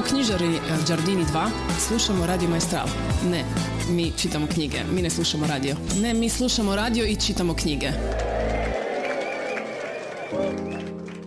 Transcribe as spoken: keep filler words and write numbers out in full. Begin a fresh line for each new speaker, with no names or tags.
knjižari Giardini dva slušamo Radio Maestral. Ne, mi čitamo knjige. Mi ne slušamo radio. Ne, mi slušamo radio i čitamo knjige.